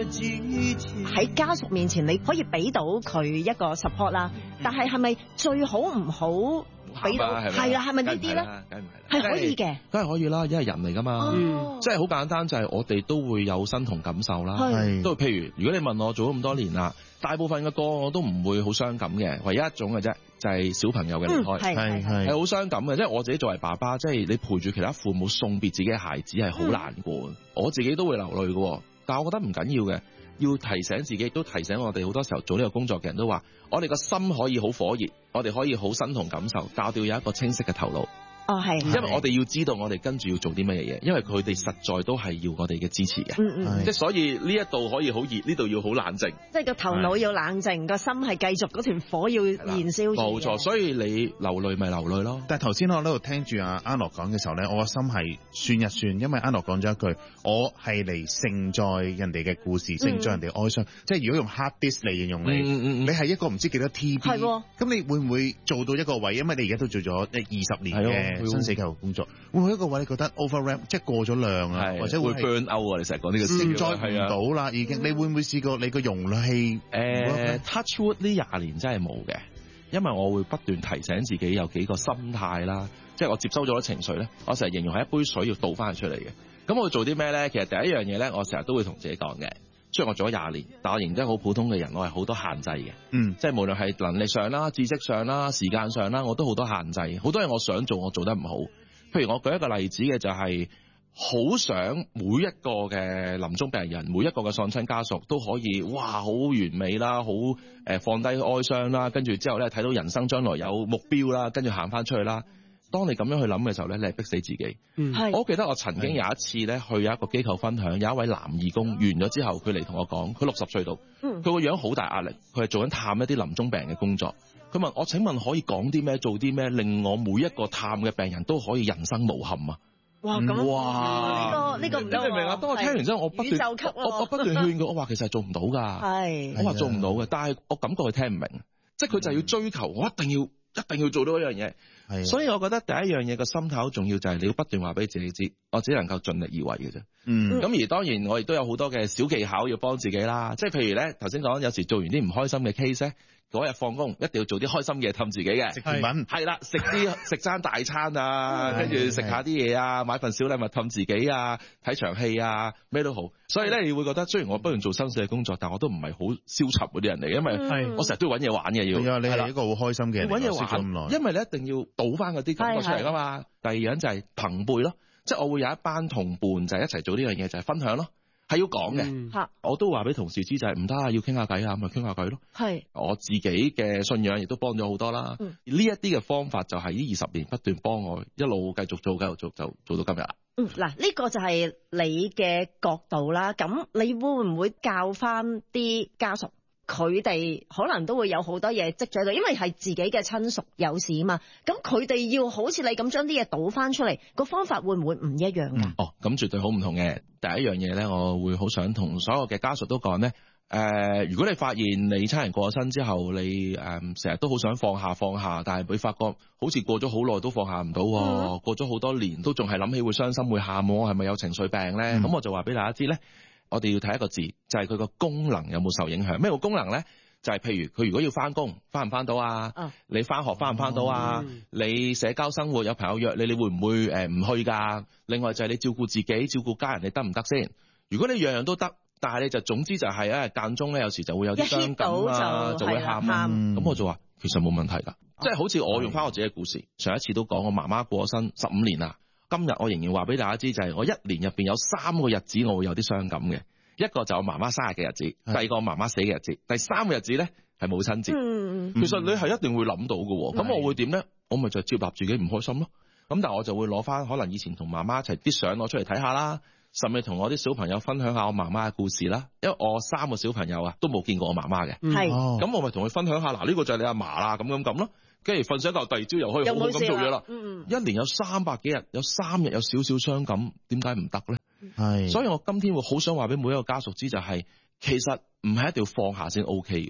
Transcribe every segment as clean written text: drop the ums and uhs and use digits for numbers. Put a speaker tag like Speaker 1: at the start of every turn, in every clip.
Speaker 1: 喺家屬面前，你可以俾到佢一個 support 啦，但係係咪最好唔好俾到？係啦，係咪呢啲咧？
Speaker 2: 梗唔係啦，
Speaker 1: 係可以嘅，
Speaker 2: 梗係可以啦，因為人嚟噶嘛，即係好簡單，就係我哋都會有身同感受啦，都譬如如果你問我做咗咁多年啦，大部分嘅歌我都唔會好傷感嘅，唯一一種嘅啫，就係小朋友嘅離開，係好傷感嘅，即係我自己作為爸爸，即係你陪住其他父母送別自己嘅孩子係好難過，我自己都會流淚嘅，但係我覺得唔緊要嘅。要提醒自己，亦都提醒我哋好多時候做呢個工作嘅人都話，我哋個心可以好火熱，我哋可以好身同感受，教掉有一個清晰嘅頭腦。係，因為我哋要知道我哋跟住要做啲乜嘢嘢，因為佢哋實在都係要我哋嘅支持嘅。即係所以呢一度可以好熱，呢度要好冷靜。即係個頭腦要冷靜，個心係繼續嗰團火要燃燒。冇錯，所以你流淚咪流淚咯。
Speaker 3: 但係頭先我喺度聽住阿安樂講嘅時候咧，我個心係算一算，因為安樂講咗一句，我係嚟承載人哋嘅故事，承載人哋哀傷。即係如果用 hard disk 嚟形容你，你係一個唔知幾多 TB，咁你會唔會做到一個位？因為你而家都做咗20年嘅生死教育工作，會唔會一個位你覺得 overwhelm， 即係過咗量啊，或者會 burn out 啊？你成日講呢個承載唔到啦，已經。你會唔會試過你個容器
Speaker 2: touch wood 呢20年真係冇嘅，因為我會不斷提醒自己有幾個心態啦，即係我接收咗情緒咧，我成日形容係一杯水要倒翻出嚟嘅。咁我會做啲咩咧？其實第一樣嘢咧，我成日都會同自己講嘅。雖然我做咗20年，但我仍然好普通嘅人，我係好多限制嘅。即係無論係能力上啦、知識上啦、時間上啦，我都好多限制。好多嘢我想做，我做得唔好。譬如我舉一個例子嘅就係，好想每一個嘅臨終病人，每一個嘅喪親家屬都可以，哇，好完美啦，好放低哀傷啦，跟住之後咧睇到人生將來有目標啦，跟住行翻出去啦。當你咁樣去諗嘅時候咧，你係逼死自己。我記得我曾經有一次咧去有一個機構分享，有一位男義工完咗之後，佢嚟同我講，佢60歲度，佢個樣好大壓力，佢係做緊探一啲臨終病人嘅工作。佢問我，請問可以講啲咩，做啲咩，令我每一個探嘅病人都可以人生無憾啊？哇！咁呢個唔得，你明唔明啊？當我聽完之後，我不斷勸佢，我話其實係做唔到㗎。我話做唔到嘅，但係我感覺佢聽唔明，即係佢就要追求，我一定要做到一樣嘢。所以我覺得第一樣嘢個心態好重要，就係你要不斷話俾自己知，我只能夠盡力而為嘅啫。咁而當然我亦都有好多嘅小技巧要幫自己啦。即係譬如咧，頭先講有時做完啲唔開心嘅 case 咧，嗰日放工一定要做啲開心嘅氹自己嘅，食甜品係啦，食餐大餐啊，跟住食下啲嘢啊，買份小禮物氹自己啊，睇場戲啊，咩都好。所以咧，你會覺得雖然我不斷做生死嘅工作，但我都唔係好消沉嗰啲人嚟，因為我成日都要揾嘢玩嘅要。你係一個好開心嘅人，揾嘢玩，因為你一定要倒翻嗰啲感覺出嚟㗎嘛。第二樣就係朋輩咯，即係我會有一班同伴就係一齊做呢樣嘢，就係分享咯。係要講嘅，我都話俾同事知就係唔得啊，要傾下偈啊，咪傾下偈咯。我自己嘅信仰亦都幫咗好多啦。呢一啲嘅方法就係呢20年不斷幫我一路繼續做就做到今日啦。嗱，呢個就係你嘅角度啦。咁你會唔會教翻啲家屬？佢哋可能都會有好多嘢積咗喺度，因為係自己嘅親屬有事啊嘛。咁佢哋要好似你咁將啲嘢倒翻出嚟，個方法會唔會唔一樣㗎？咁絕對好唔同嘅。第一樣嘢咧，我會好想同所有嘅家屬都講咧。如果你發現你親人過咗身之後，你成日都好想放下，但係會發覺好似過咗好耐都放下唔到，過咗好多年都仲係諗起會傷心會喊，係咪有情緒病咧？咁我就話俾大家知咧。我哋要睇一個字，就係佢個功能有冇受影響。咩叫功能咧？就係譬如佢如果要翻工，翻唔翻到啊？你翻學翻唔翻到啊？你社交生活有朋友約你，你會唔會唔去㗎？另外就係你照顧自己、照顧家人，你得唔得先？如果你樣樣都得，但係你就總之就係間中咧，有時就會有啲傷感啊，就會喊。咁我就話其實冇問題㗎，即係好似我用翻我自己嘅故事，上一次都講我媽媽過身15年啦。今日我仍然話俾大家知，就係我1年入邊有3個日子我會有啲傷感嘅，一個就我媽媽生日嘅日子，第二個媽媽死嘅日子，第3個日子咧係母親節。其實你係一定會諗到嘅，咁我會點咧？我咪就接納自己唔開心咯。咁但係我就會攞翻可能以前同媽媽一齊啲相攞出嚟睇下啦，甚至同我啲小朋友分享下我媽媽嘅故事啦。因為我3個小朋友啊都冇見過我媽媽嘅，咁我咪同佢分享下，嗱呢個就係你阿嫲啦，咁咯。跟住瞓醒覺，第二朝又可以好好咁做嘢啦。1年有300幾日，有3日有少少傷感，點解唔得咧？所以我今天會好想話俾每一個家屬知，就係其實唔係一定要放下先 OK 嘅。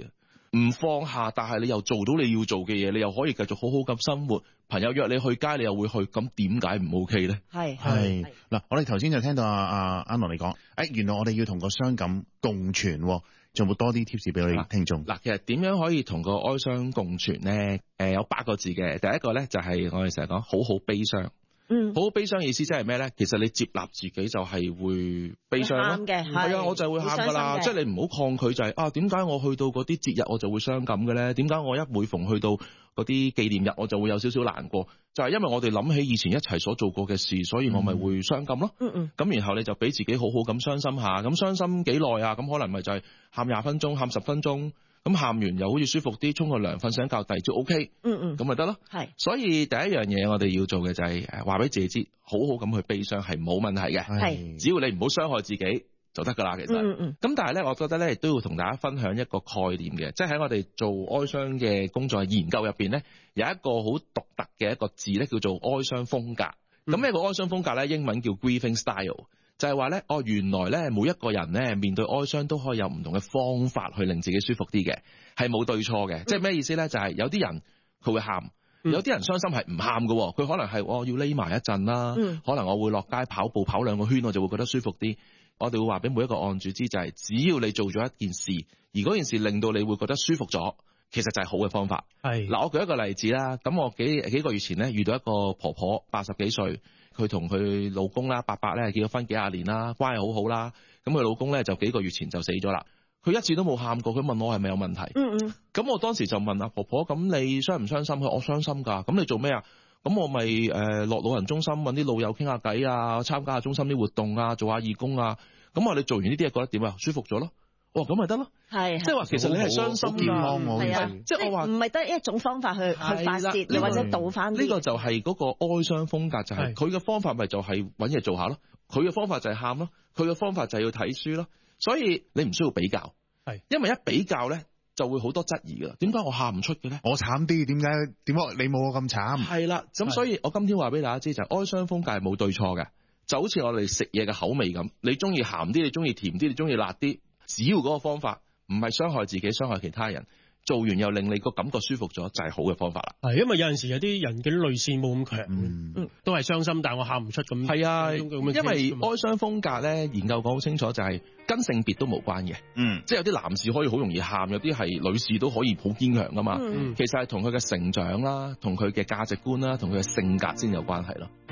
Speaker 2: 唔放下，但係你又做到你要做嘅嘢，你又可以繼續好好咁生活。朋友約你去街，你又會去，咁點解唔 OK 咧？
Speaker 3: 係嗱，我哋頭先就聽到阿諾你講，原來我哋要同個傷感共存，仲有冇多啲 tips 俾我哋聽眾？
Speaker 2: 嗱，其實點樣可以同個哀傷共存咧？有8個字嘅，第一個咧就係我哋成日講好好悲傷。好好悲傷意思即係咩咧？其實你接納自己就係會悲傷咯。係啊，我就會喊噶啦。即係你唔好抗拒就係點解我去到嗰啲節日我就會傷感嘅咧？點解我每逢去到嗰啲紀念日我就會有少少難過？就係因為我哋諗起以前一齊所做過嘅事，所以我咪會傷感咯。咁然後你就俾自己好好咁傷心下。咁傷心幾耐啊？咁可能咪就係喊20分鐘，喊10分鐘。咁喊完又好似舒服啲，沖個涼，瞓醒覺，第二朝 OK，咁咪得咯。係，所以第一樣嘢我哋要做嘅就係話俾自己知，好好咁去悲傷係冇問題嘅。係，只要你唔好傷害自己就得噶啦。其實，咁但係咧，我覺得咧都要同大家分享一個概念嘅，即係喺我哋做哀傷嘅工作研究入邊咧，有一個好獨特嘅一個字咧，叫做哀傷風格。咁呢個哀傷風格咧，英文叫 grieving style。就係話咧，原來咧每一個人咧面對哀傷都可以有唔同嘅方法去令自己舒服啲嘅，係冇對錯嘅。即係咩意思咧？就係有啲人佢會喊，有啲人傷心係唔喊嘅，佢可能係要匿埋一陣啦，可能我會落街跑步跑2個圈，我就會覺得舒服啲。我哋會話俾每一個案主知，就係只要你做咗一件事，而嗰件事令到你會覺得舒服咗，其實就係好嘅方法。係嗱，我舉一個例子啦。咁我幾個月前咧遇到一個婆婆80幾歲。佢同佢老公啦，伯伯咧結咗婚幾廿年啦，關係好好啦。咁佢老公咧就幾個月前就死咗啦。佢一次都冇喊過。佢問我係咪有問題？咁我當時就問阿婆婆：咁你傷唔傷心？佢：我傷心㗎。咁你做咩啊？咁我咪落老人中心揾啲老友傾下偈啊，參加下中心啲活動啊，做下義工啊。咁我你做完呢啲嘢覺得點啊？舒服咗咯。咁咪得咯。係，即係話其實你係傷心㗎。係啊，即係我話唔係得一種方法去發泄，你或者倒翻。呢個就係嗰個哀傷風格，就係佢嘅方法咪就係揾嘢做下咯。佢嘅方法就係喊咯，佢嘅方法就係要睇書咯。所以你唔需要比較，係，因為一比較咧就會好多質疑㗎。點解我喊唔出嘅咧？我慘啲，點解你冇我咁慘？係啦，咁所以我今天話俾大家知就係哀傷風格係冇對錯嘅，就好似我哋食嘢嘅口味咁，你中意鹹啲，你中意甜啲，你中意辣啲，只要嗰個方法唔係傷害自己、傷害其他人，做完又令你個感覺舒服咗，就係好嘅方法啦。係，因為有陣時有啲人嘅淚腺冇咁強，都係傷心，但係我喊唔出咁。係啊，因為哀傷風格咧，研究講好清楚，就係跟性別都無關嘅。即係有啲男士可以好容易喊，有啲係女士都可以好堅強噶嘛。其實係同佢嘅成長啦，同佢嘅價值觀啦，同佢嘅性格先有關係咯。